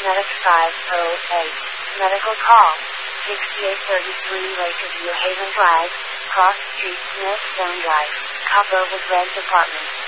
Medic 508. Medical call. 6833 Lakeview Haven Drive, Cross Street, Smithstone Drive, Copper with Red Department.